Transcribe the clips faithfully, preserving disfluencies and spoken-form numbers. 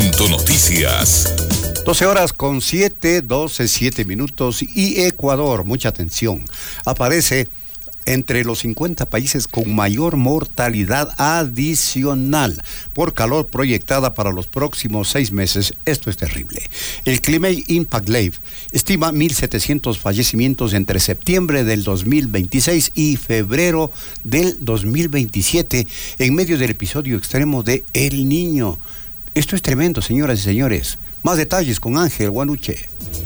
Punto Noticias. doce horas con siete, doce, siete minutos y Ecuador, mucha atención, aparece entre los cincuenta países con mayor mortalidad adicional por calor proyectada para los próximos seis meses. Esto es terrible. El Climate Impact Lab estima mil setecientos fallecimientos entre septiembre del dos mil veintiséis y febrero del dos mil veintisiete en medio del episodio extremo de El Niño. Esto es tremendo, señoras y señores. Más detalles con Ángel Guanuche.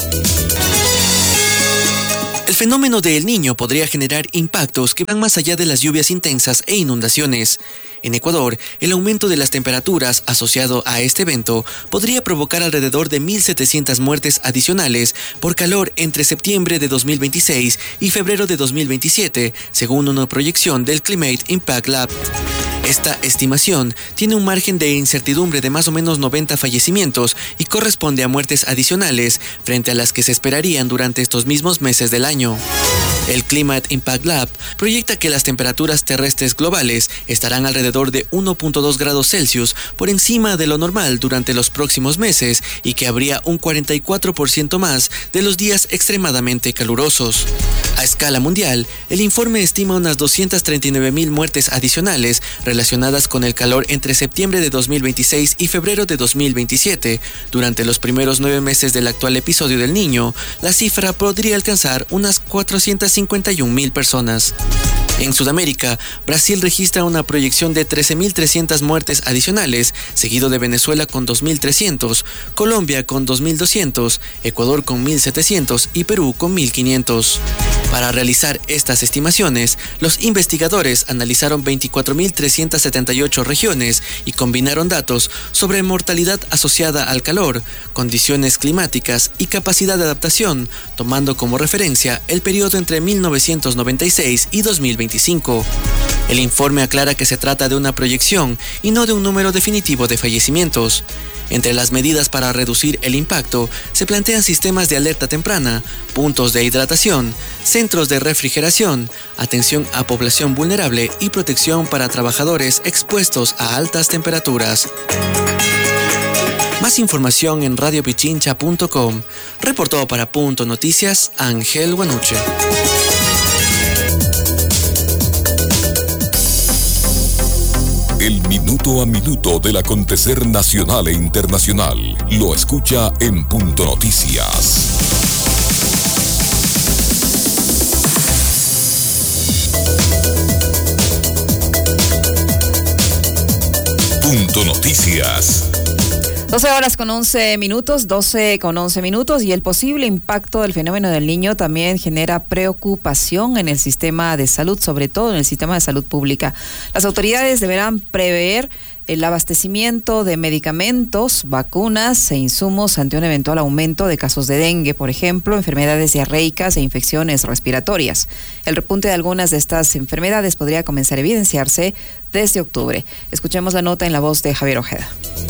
El fenómeno de El Niño podría generar impactos que van más allá de las lluvias intensas e inundaciones. En Ecuador, el aumento de las temperaturas asociado a este evento podría provocar alrededor de mil setecientas muertes adicionales por calor entre septiembre de dos mil veintiséis y febrero de dos mil veintisiete, según una proyección del Climate Impact Lab. Esta estimación tiene un margen de incertidumbre de más o menos noventa fallecimientos y corresponde a muertes adicionales frente a las que se esperarían durante estos mismos meses del año. El Climate Impact Lab proyecta que las temperaturas terrestres globales estarán alrededor de uno punto dos grados Celsius por encima de lo normal durante los próximos meses y que habría un cuarenta y cuatro por ciento más de los días extremadamente calurosos. A escala mundial, el informe estima unas doscientas treinta y nueve mil muertes adicionales relacionadas con el calor entre septiembre de dos mil veintiséis y febrero de dos mil veintisiete. Durante los primeros nueve meses del actual episodio del Niño, la cifra podría alcanzar unas cuatrocientas cincuenta y un mil personas. En Sudamérica, Brasil registra una proyección de trece mil trescientas muertes adicionales, seguido de Venezuela con dos mil trescientos, Colombia con dos mil doscientos, Ecuador con mil setecientos y Perú con mil quinientos. Para realizar estas estimaciones, los investigadores analizaron veinticuatro mil trescientas setenta y ocho regiones y combinaron datos sobre mortalidad asociada al calor, condiciones climáticas y capacidad de adaptación, tomando como referencia el periodo entre mil novecientos noventa y seis y dos mil veinticinco. El informe aclara que se trata de una proyección y no de un número definitivo de fallecimientos. Entre las medidas para reducir el impacto se plantean sistemas de alerta temprana, puntos de hidratación, centros de refrigeración, atención a población vulnerable y protección para trabajadores expuestos a altas temperaturas. Más información en radio pichincha punto com. Reportó para Punto Noticias Ángel Guanuche. El minuto a minuto del acontecer nacional e internacional lo escucha en Punto Noticias. Punto Noticias. doce horas con once minutos, doce con once minutos, y el posible impacto del fenómeno del Niño también genera preocupación en el sistema de salud, sobre todo en el sistema de salud pública. Las autoridades deberán prever el abastecimiento de medicamentos, vacunas e insumos ante un eventual aumento de casos de dengue, por ejemplo, enfermedades diarreicas e infecciones respiratorias. El repunte de algunas de estas enfermedades podría comenzar a evidenciarse desde octubre. Escuchemos la nota en la voz de Javier Ojeda.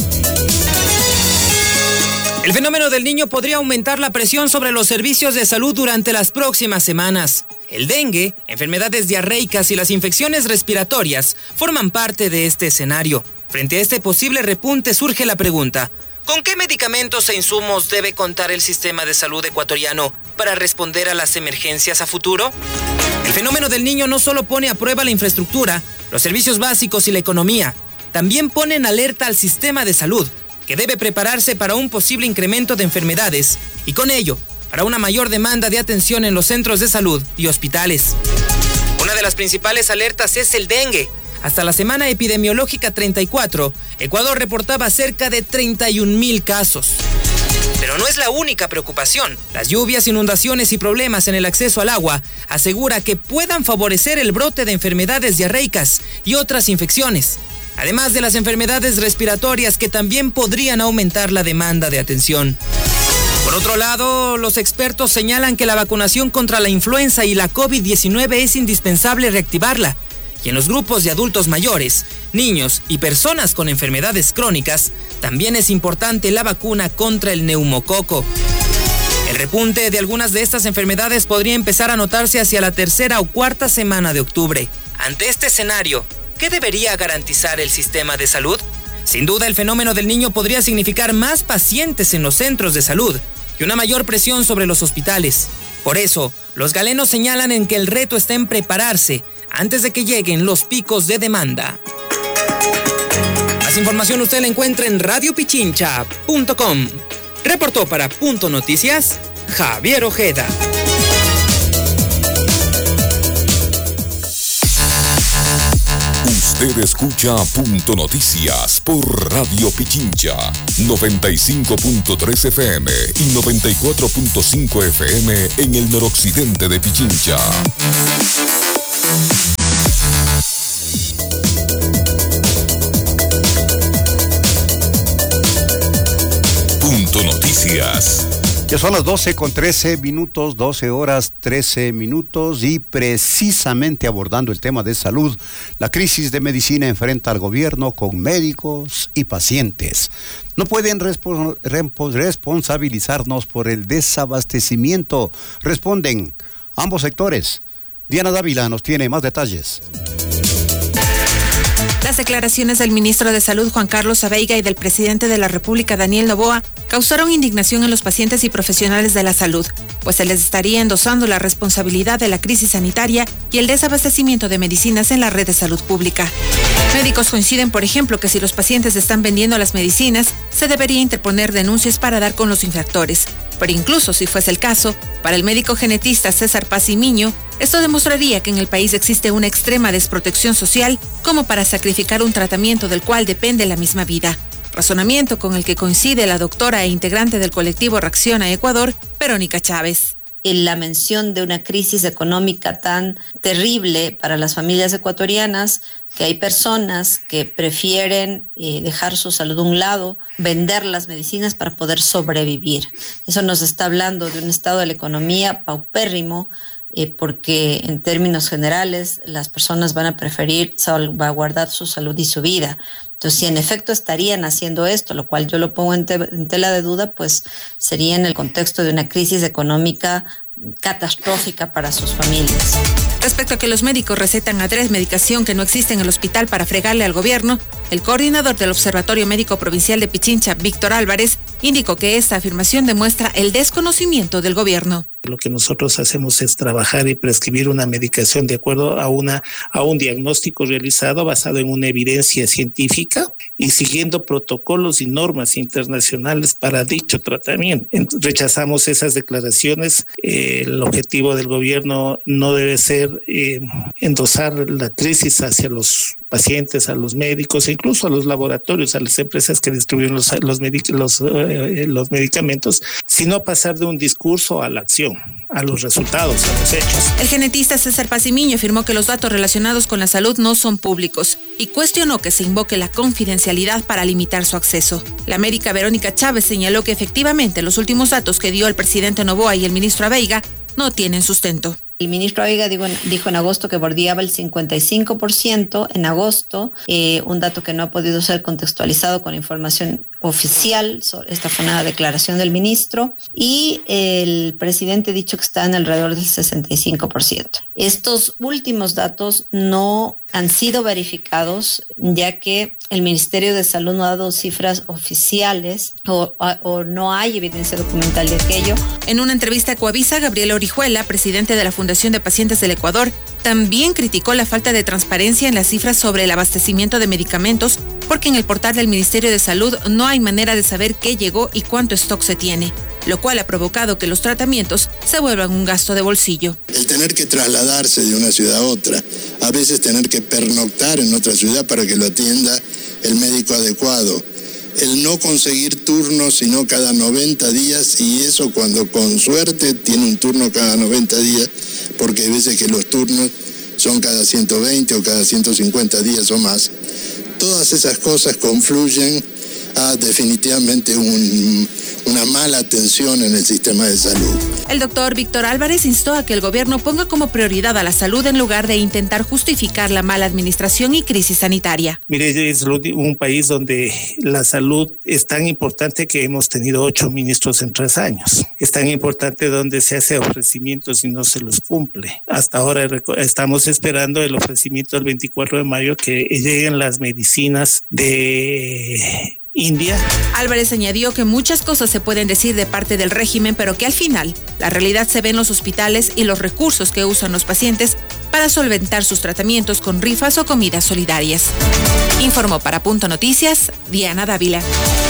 El fenómeno del Niño podría aumentar la presión sobre los servicios de salud durante las próximas semanas. El dengue, enfermedades diarreicas y las infecciones respiratorias forman parte de este escenario. Frente a este posible repunte surge la pregunta: ¿con qué medicamentos e insumos debe contar el sistema de salud ecuatoriano para responder a las emergencias a futuro? El fenómeno del Niño no solo pone a prueba la infraestructura, los servicios básicos y la economía, también pone en alerta al sistema de salud, que debe prepararse para un posible incremento de enfermedades y con ello, para una mayor demanda de atención en los centros de salud y hospitales. Una de las principales alertas es el dengue. Hasta la semana epidemiológica treinta y cuatro, Ecuador reportaba cerca de treinta y un mil casos. Pero no es la única preocupación. Las lluvias, inundaciones y problemas en el acceso al agua asegura que puedan favorecer el brote de enfermedades diarreicas y otras infecciones, además de las enfermedades respiratorias que también podrían aumentar la demanda de atención. Por otro lado, los expertos señalan que la vacunación contra la influenza y la COVID diecinueve es indispensable reactivarla, y en los grupos de adultos mayores, niños y personas con enfermedades crónicas, también es importante la vacuna contra el neumococo. El repunte de algunas de estas enfermedades podría empezar a notarse hacia la tercera o cuarta semana de octubre. Ante este escenario, ¿qué debería garantizar el sistema de salud? Sin duda, el fenómeno del niño podría significar más pacientes en los centros de salud y una mayor presión sobre los hospitales. Por eso, los galenos señalan en que el reto está en prepararse antes de que lleguen los picos de demanda. Más información usted la encuentra en radio pichincha punto com. Reportó para Punto Noticias, Javier Ojeda. Usted escucha Punto Noticias por Radio Pichincha, noventa y cinco punto tres F M y noventa y cuatro punto cinco F M en el noroccidente de Pichincha. Punto Noticias. Ya son las doce con trece minutos, doce horas trece minutos, y precisamente abordando el tema de salud, la crisis de medicina enfrenta al gobierno con médicos y pacientes. No pueden respo- respo- responsabilizarnos por el desabastecimiento, responden ambos sectores. Diana Dávila nos tiene más detalles. Las declaraciones del ministro de Salud, Juan Carlos Abeiga, y del presidente de la República, Daniel Noboa, causaron indignación en los pacientes y profesionales de la salud, pues se les estaría endosando la responsabilidad de la crisis sanitaria y el desabastecimiento de medicinas en la red de salud pública. Médicos coinciden, por ejemplo, que si los pacientes están vendiendo las medicinas, se debería interponer denuncias para dar con los infractores. Pero incluso si fuese el caso, para el médico genetista César Paz y Miño, esto demostraría que en el país existe una extrema desprotección social como para sacrificar un tratamiento del cual depende la misma vida. Razonamiento con el que coincide la doctora e integrante del colectivo Reacciona Ecuador, Verónica Chávez. La mención de una crisis económica tan terrible para las familias ecuatorianas, que hay personas que prefieren eh, dejar su salud a un lado, vender las medicinas para poder sobrevivir. Eso nos está hablando de un estado de la economía paupérrimo, eh, porque en términos generales las personas van a preferir salvaguardar su salud y su vida. Entonces, si en efecto estarían haciendo esto, lo cual yo lo pongo en, te- en tela de duda, pues sería en el contexto de una crisis económica catastrófica para sus familias. Respecto a que los médicos recetan adrede medicación que no existe en el hospital para fregarle al gobierno, el coordinador del Observatorio Médico Provincial de Pichincha, Víctor Álvarez, indicó que esta afirmación demuestra el desconocimiento del gobierno. Lo que nosotros hacemos es trabajar y prescribir una medicación de acuerdo a una a un diagnóstico realizado basado en una evidencia científica y siguiendo protocolos y normas internacionales para dicho tratamiento. Entonces, rechazamos esas declaraciones. Eh, el objetivo del gobierno no debe ser eh, endosar la crisis hacia los pacientes, a los médicos e incluso a los laboratorios, a las empresas que distribuyen los, los, medic- los, eh, los medicamentos, sino pasar de un discurso a la acción, a los resultados, a los hechos. El genetista César Paz y Miño afirmó que los datos relacionados con la salud no son públicos y cuestionó que se invoque la confidencialidad para limitar su acceso. La médica Verónica Chávez señaló que efectivamente los últimos datos que dio el presidente Noboa y el ministro Abeiga no tienen sustento. El ministro Abeiga dijo, dijo en agosto que bordeaba el cincuenta y cinco por ciento en agosto, eh, un dato que no ha podido ser contextualizado con información oficial. Esta fue una declaración del ministro, y el presidente ha dicho que está en alrededor del sesenta y cinco por ciento. Estos últimos datos no han sido verificados, ya que el Ministerio de Salud no ha dado cifras oficiales o, o no hay evidencia documental de aquello. En una entrevista a Coavisa, Gabriel Orihuela, presidente de la Fundación de Pacientes del Ecuador, también criticó la falta de transparencia en las cifras sobre el abastecimiento de medicamentos, porque en el portal del Ministerio de Salud no hay manera de saber qué llegó y cuánto stock se tiene, lo cual ha provocado que los tratamientos se vuelvan un gasto de bolsillo. El tener que trasladarse de una ciudad a otra, a veces tener que pernoctar en otra ciudad para que lo atienda el médico adecuado, el no conseguir turnos sino cada noventa días, y eso cuando con suerte tiene un turno cada noventa días, porque hay veces que los turnos son cada ciento veinte o cada ciento cincuenta días o más. Todas esas cosas confluyen a definitivamente un, una mala atención en el sistema de salud. El doctor Víctor Álvarez instó a que el gobierno ponga como prioridad a la salud en lugar de intentar justificar la mala administración y crisis sanitaria. Mire, es un país donde la salud es tan importante que hemos tenido ocho ministros en tres años. Es tan importante donde se hace ofrecimientos y no se los cumple. Hasta ahora estamos esperando el ofrecimiento del veinticuatro de mayo que lleguen las medicinas de India. Álvarez añadió que muchas cosas se pueden decir de parte del régimen, pero que al final la realidad se ve en los hospitales y los recursos que usan los pacientes para solventar sus tratamientos con rifas o comidas solidarias. Informó para Punto Noticias, Diana Dávila.